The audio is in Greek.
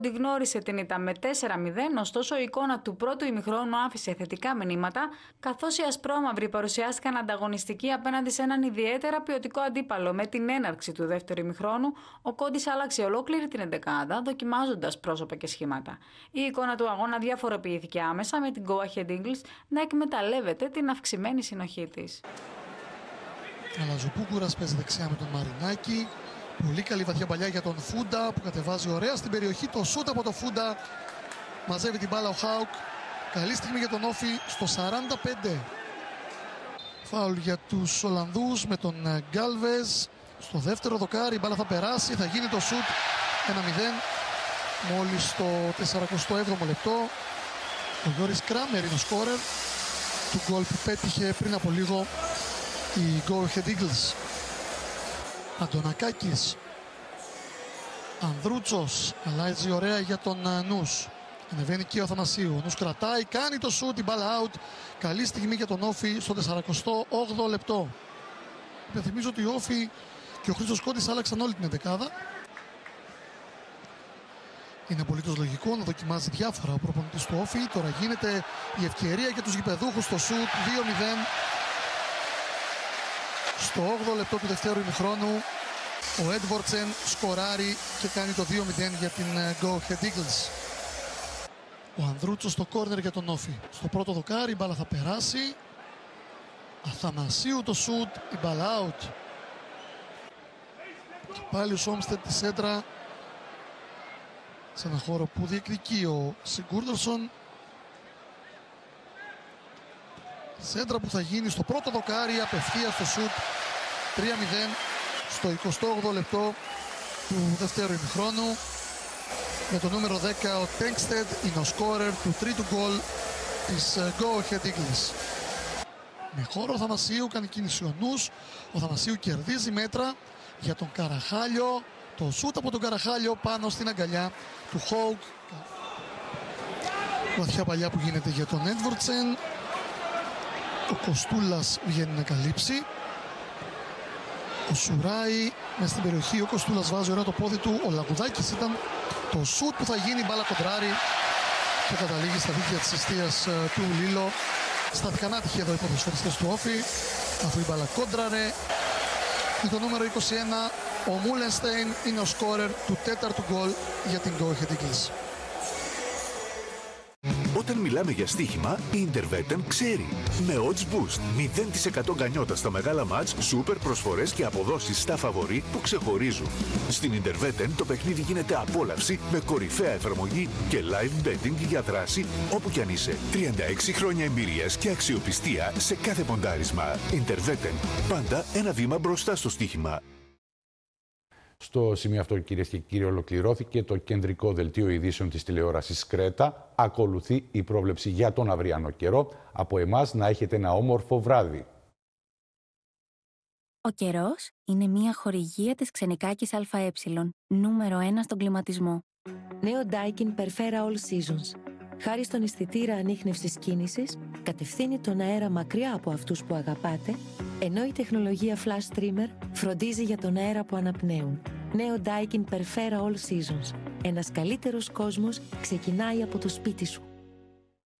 Γνώρισε την ήττα με 4-0, ωστόσο η εικόνα του πρώτου ημιχρόνου άφησε θετικά μηνύματα, καθώς οι ασπρόμαυροι παρουσιάστηκαν ανταγωνιστικοί απέναντι σε έναν ιδιαίτερα ποιοτικό αντίπαλο. Με την έναρξη του δεύτερου ημιχρόνου, ο Κόντις άλλαξε ολόκληρη την εντεκάδα, δοκιμάζοντας πρόσωπα και σχήματα. Η εικόνα του αγώνα διαφοροποιήθηκε άμεσα, με την Go Ahead Eagles να εκμεταλλεύεται την αυξημένη συνοχή της. Καλαζοπούκουρας παίζει δεξιά με τον Μαρινάκη. Πολύ καλή βαθιά παλιά για τον Φούντα που κατεβάζει ωραία στην περιοχή. Το σούτ από τον Φούντα. Μαζεύει την μπάλα ο Χάουκ. Καλή στιγμή για τον Όφη στο 45. Φάουλ για τους Ολλανδούς με τον Γκάλβες. Στο δεύτερο δοκάρι η μπάλα θα περάσει. Θα γίνει το σούτ 1-0. Μόλις στο 47ο λεπτό. Ο Γιώρης Κράμερ είναι ο σκόρερ του γκολ που πέτυχε πριν από λίγο η Go Ahead Eagles. Αντωνακάκης, Ανδρούτσος, αλλάζει ωραία για τον Νους. Ανεβαίνει και ο Αθανασίου, ο Νους κρατάει, κάνει το σούτ, η μπάλα out. Καλή στιγμή για τον Όφη στο 48ο λεπτό. Υπενθυμίζω ότι ο Όφη και ο Χρήστος Κόντις άλλαξαν όλη την εντεκάδα. Είναι απολύτως λογικό να δοκιμάζει διάφορα ο προπονητής του Όφη. Τώρα γίνεται η ευκαιρία για τους γηπεδούχους στο σούτ 2-0. Στο 8ο λεπτό του δευτέρου ημιχρόνου ο Έντβορτσεν σκοράρει και κάνει το 2-0 για την Go Ahead Eagles. Ο Ανδρούτσος στο κόρνερ για τον Όφη. Στο πρώτο δοκάρι η μπάλα θα περάσει. Αθανασίου το σούτ, η μπάλα out. Και πάλι ο Σόμστετ τη σέντρα σε ένα χώρο που διεκδικεί ο Σιγκούρδορσον. Σέντρα που θα γίνει στο πρώτο δοκάρι, απευθείας στο σούτ 3-0 στο 28ο λεπτό του δεύτερου ημιχρόνου. Με το νούμερο 10 ο Τέγκστεντ είναι ο σκόρερ του τρίτου γκολ της Go Ahead Eagles. Με χώρο ο Θανασίου κάνει κίνηση ο Νους. Ο Θανασίου κερδίζει μέτρα για τον Καραχάλιο. Το σούτ από τον Καραχάλιο πάνω στην αγκαλιά του Χόουκ. Βαθιά παλιά που γίνεται για τον Έντβορτσεν. Ο Κοστούλας βγαίνει να καλύψει. Ο Σουράι μέσα στην περιοχή. Ο Κοστούλας βάζει ωραία το πόδι του. Ο Λαγουδάκης ήταν το σούτ που θα γίνει. Μπάλα κοντράρι και καταλήγει στα δίκτυα της εστίας του Λίλο. Στάθηκαν άτυχοι εδώ οι ποδοσφαιριστές του Όφη, αφού η μπάλα κόντραρε. Με το νούμερο 21 ο Μούλενστεϊν είναι ο σκόρερ του τέταρτου γκολ για την Go Ahead Eagles. Όταν μιλάμε για στοίχημα, η Interveten ξέρει. Με odds boost, 0% γκανιότα στα μεγάλα μάτς, σούπερ προσφορές και αποδόσεις στα φαβορί που ξεχωρίζουν. Στην Interveten το παιχνίδι γίνεται απόλαυση με κορυφαία εφαρμογή και live betting για δράση όπου κι αν είσαι. 36 χρόνια εμπειρίας και αξιοπιστία σε κάθε ποντάρισμα. Interveten, πάντα ένα βήμα μπροστά στο στοίχημα. Στο σημείο αυτό, κυρίες και κύριοι, ολοκληρώθηκε το κεντρικό δελτίο ειδήσεων της τηλεόρασης Κρέτα. Ακολουθεί η πρόβλεψη για τον αυριανό καιρό. Από εμάς να έχετε ένα όμορφο βράδυ. Ο καιρός είναι μια χορηγία της Ξενικάκης ΑΕ, νούμερο 1 στον κλιματισμό. Νέο Daikin Perfera All Seasons. Χάρη στον αισθητήρα ανίχνευσης κίνησης, κατευθύνει τον αέρα μακριά από αυτούς που αγαπάτε, ενώ η τεχνολογία Flash Streamer φροντίζει για τον αέρα που αναπνέουν. Νέο Daikin Perfera All Seasons. Ένας καλύτερος κόσμος ξεκινάει από το σπίτι σου.